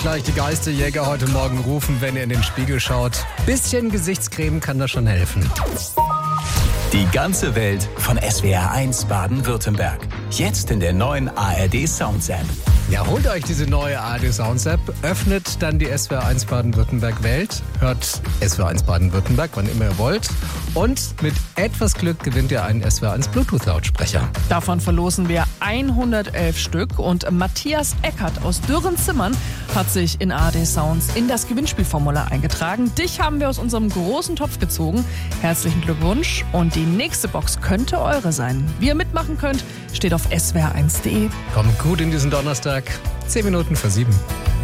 gleich die Geisterjäger heute Morgen rufen, wenn ihr in den Spiegel schaut. Bisschen Gesichtscreme kann da schon helfen. Die ganze Welt von SWR1 Baden-Württemberg. Jetzt in der neuen ARD Sounds App. Ja, holt euch diese neue ARD Sounds App, öffnet dann die SWR1 Baden-Württemberg Welt, hört SWR1 Baden-Württemberg, wann immer ihr wollt. Und mit etwas Glück gewinnt ihr einen SWR1 Bluetooth-Lautsprecher. Davon verlosen wir 111 Stück und Matthias Eckert aus Dürrenzimmern hat sich in ARD Sounds in das Gewinnspielformular eingetragen. Dich haben wir aus unserem großen Topf gezogen. Herzlichen Glückwunsch und die nächste Box könnte eure sein. Wie ihr mitmachen könnt, steht auf swr1.de. Kommt gut in diesen Donnerstag, 10 Minuten vor 7.